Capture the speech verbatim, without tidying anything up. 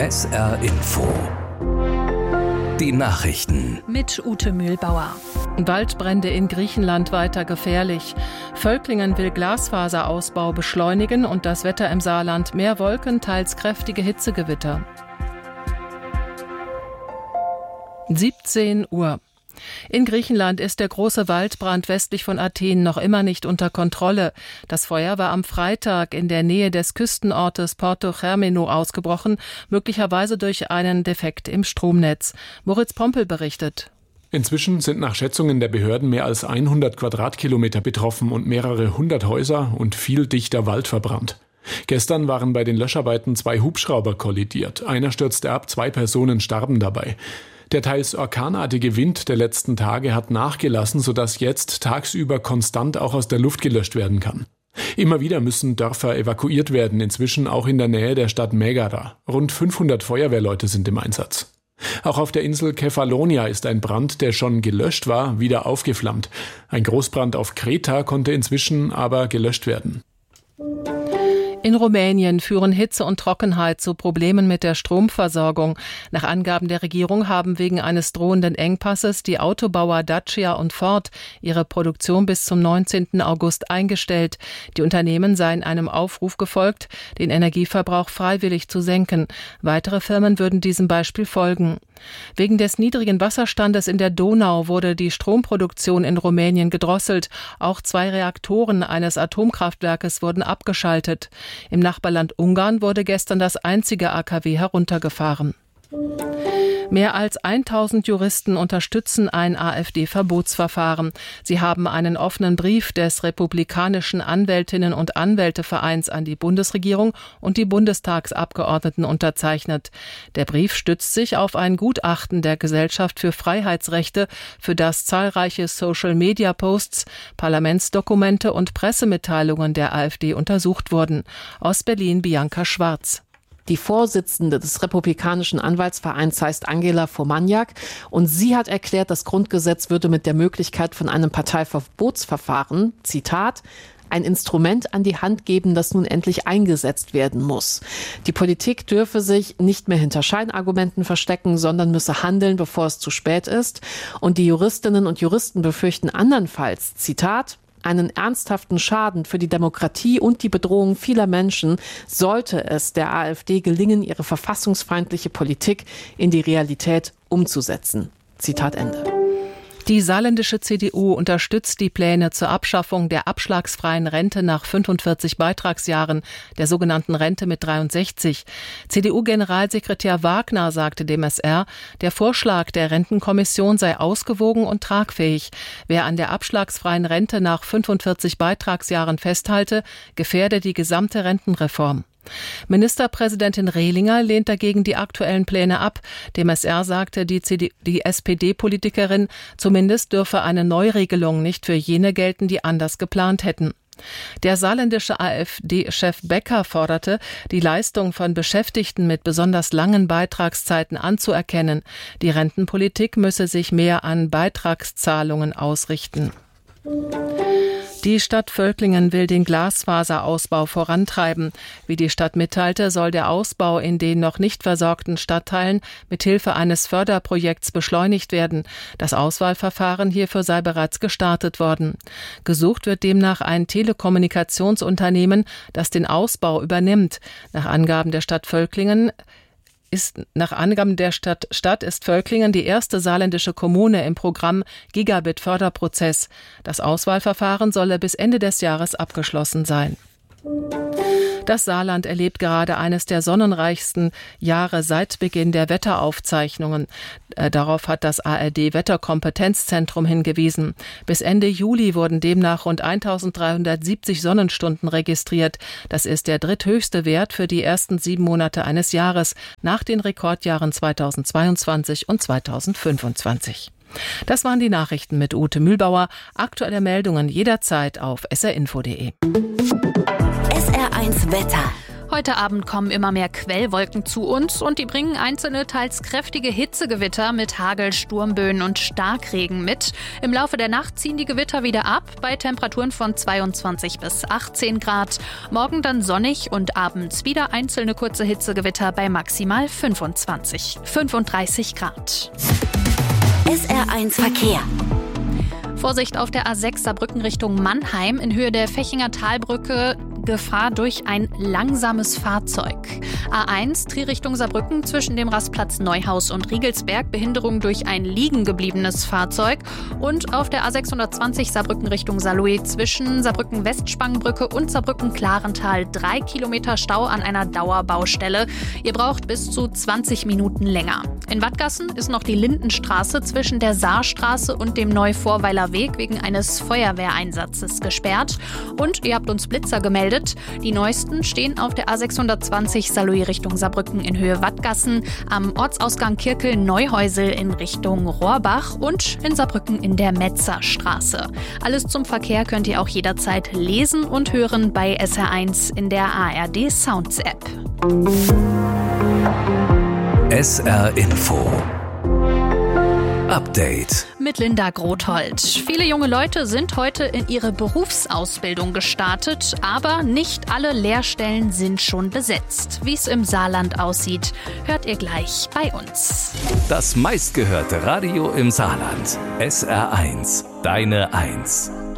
S R Info. Die Nachrichten. Mit Ute Mühlbauer. Waldbrände in Griechenland weiter gefährlich. Völklingen will Glasfaserausbau beschleunigen und das Wetter im Saarland mehr Wolken, teils kräftige Hitzegewitter. siebzehn Uhr. In Griechenland ist der große Waldbrand westlich von Athen noch immer nicht unter Kontrolle. Das Feuer war am Freitag in der Nähe des Küstenortes Porto Germeno ausgebrochen, möglicherweise durch einen Defekt im Stromnetz. Moritz Pompel berichtet. Inzwischen sind nach Schätzungen der Behörden mehr als hundert Quadratkilometer betroffen und mehrere hundert Häuser und viel dichter Wald verbrannt. Gestern waren bei den Löscharbeiten zwei Hubschrauber kollidiert. Einer stürzte ab, zwei Personen starben dabei. Der teils orkanartige Wind der letzten Tage hat nachgelassen, sodass jetzt tagsüber konstant auch aus der Luft gelöscht werden kann. Immer wieder müssen Dörfer evakuiert werden, inzwischen auch in der Nähe der Stadt Megara. Rund fünfhundert Feuerwehrleute sind im Einsatz. Auch auf der Insel Kefalonia ist ein Brand, der schon gelöscht war, wieder aufgeflammt. Ein Großbrand auf Kreta konnte inzwischen aber gelöscht werden. In Rumänien führen Hitze und Trockenheit zu Problemen mit der Stromversorgung. Nach Angaben der Regierung haben wegen eines drohenden Engpasses die Autobauer Dacia und Ford ihre Produktion bis zum neunzehnten August eingestellt. Die Unternehmen seien einem Aufruf gefolgt, den Energieverbrauch freiwillig zu senken. Weitere Firmen würden diesem Beispiel folgen. Wegen des niedrigen Wasserstandes in der Donau wurde die Stromproduktion in Rumänien gedrosselt. Auch zwei Reaktoren eines Atomkraftwerkes wurden abgeschaltet. Im Nachbarland Ungarn wurde gestern das einzige A K W heruntergefahren. Mehr als tausend Juristen unterstützen ein AfD-Verbotsverfahren. Sie haben einen offenen Brief des Republikanischen Anwältinnen- und Anwältevereins an die Bundesregierung und die Bundestagsabgeordneten unterzeichnet. Der Brief stützt sich auf ein Gutachten der Gesellschaft für Freiheitsrechte, für das zahlreiche Social-Media-Posts, Parlamentsdokumente und Pressemitteilungen der AfD untersucht wurden. Aus Berlin Bianca Schwarz. Die Vorsitzende des Republikanischen Anwaltsvereins heißt Angela Formanjak und sie hat erklärt, das Grundgesetz würde mit der Möglichkeit von einem Parteiverbotsverfahren, Zitat, ein Instrument an die Hand geben, das nun endlich eingesetzt werden muss. Die Politik dürfe sich nicht mehr hinter Scheinargumenten verstecken, sondern müsse handeln, bevor es zu spät ist. Und die Juristinnen und Juristen befürchten andernfalls, Zitat, einen ernsthaften Schaden für die Demokratie und die Bedrohung vieler Menschen, sollte es der AfD gelingen, ihre verfassungsfeindliche Politik in die Realität umzusetzen. Zitat Ende. Die saarländische C D U unterstützt die Pläne zur Abschaffung der abschlagsfreien Rente nach fünfundvierzig Beitragsjahren, der sogenannten Rente mit dreiundsechzig. C D U-Generalsekretär Wagner sagte dem S R, der Vorschlag der Rentenkommission sei ausgewogen und tragfähig. Wer an der abschlagsfreien Rente nach fünfundvierzig Beitragsjahren festhalte, gefährde die gesamte Rentenreform. Ministerpräsidentin Rehlinger lehnt dagegen die aktuellen Pläne ab. Dem S R sagte die, C D, die S P D-Politikerin, zumindest dürfe eine Neuregelung nicht für jene gelten, die anders geplant hätten. Der saarländische AfD-Chef Becker forderte, die Leistung von Beschäftigten mit besonders langen Beitragszeiten anzuerkennen. Die Rentenpolitik müsse sich mehr an Beitragszahlungen ausrichten. Die Stadt Völklingen will den Glasfaserausbau vorantreiben. Wie die Stadt mitteilte, soll der Ausbau in den noch nicht versorgten Stadtteilen mithilfe eines Förderprojekts beschleunigt werden. Das Auswahlverfahren hierfür sei bereits gestartet worden. Gesucht wird demnach ein Telekommunikationsunternehmen, das den Ausbau übernimmt. Nach Angaben der Stadt Völklingen Ist, nach Angaben der Stadt, Stadt ist Völklingen die erste saarländische Kommune im Programm Gigabit-Förderprozess. Das Auswahlverfahren solle bis Ende des Jahres abgeschlossen sein. Das Saarland erlebt gerade eines der sonnenreichsten Jahre seit Beginn der Wetteraufzeichnungen. Äh, darauf hat das A R D-Wetterkompetenzzentrum hingewiesen. Bis Ende Juli wurden demnach rund eintausenddreihundertsiebzig Sonnenstunden registriert. Das ist der dritthöchste Wert für die ersten sieben Monate eines Jahres, nach den Rekordjahren zweitausendzweiundzwanzig und zweitausendfünfundzwanzig. Das waren die Nachrichten mit Ute Mühlbauer. Aktuelle Meldungen jederzeit auf s r info punkt d e. S R eins Wetter. Heute Abend kommen immer mehr Quellwolken zu uns und die bringen einzelne, teils kräftige Hitzegewitter mit Hagel, Sturmböen und Starkregen mit. Im Laufe der Nacht ziehen die Gewitter wieder ab bei Temperaturen von zweiundzwanzig bis achtzehn Grad. Morgen dann sonnig und abends wieder einzelne kurze Hitzegewitter bei maximal fünfundzwanzig, fünfunddreißig Grad. S R eins Verkehr. Vorsicht auf der A sechs Saarbrücken Richtung Mannheim in Höhe der Fechinger Talbrücke. Gefahr durch ein langsames Fahrzeug. A eins Trier Richtung Saarbrücken zwischen dem Rastplatz Neuhaus und Riegelsberg. Behinderung durch ein liegen gebliebenes Fahrzeug. Und auf der A sechshundertzwanzig Saarbrücken Richtung Saarlouis zwischen Saarbrücken-Westspangenbrücke und Saarbrücken-Klarental. Drei Kilometer Stau an einer Dauerbaustelle. Ihr braucht bis zu zwanzig Minuten länger. In Wattgassen ist noch die Lindenstraße zwischen der Saarstraße und dem Neuvorweiler Weg wegen eines Feuerwehreinsatzes gesperrt. Und ihr habt uns Blitzer gemeldet. Die neuesten stehen auf der A sechshundertzwanzig Saarlouis Richtung Saarbrücken in Höhe Wattgassen, am Ortsausgang Kirkel-Neuhäusel in Richtung Rohrbach und in Saarbrücken in der Metzerstraße. Alles zum Verkehr könnt ihr auch jederzeit lesen und hören bei S R eins in der A R D Sounds App. S R Info Update mit Linda Grothold. Viele junge Leute sind heute in ihre Berufsausbildung gestartet, aber nicht alle Lehrstellen sind schon besetzt. Wie es im Saarland aussieht, hört ihr gleich bei uns. Das meistgehörte Radio im Saarland. S R eins, deine Eins.